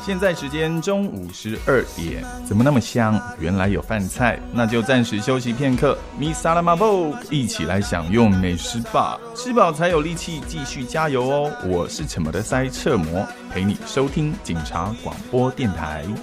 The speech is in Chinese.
现在时间中午12点，怎么那么香？原来有饭菜，那就暂时休息片刻。Mi Salamabok， 一起来享用美食吧，吃饱才有力气继续加油哦。我是什么的塞彻摩，陪你收听警察广播电台。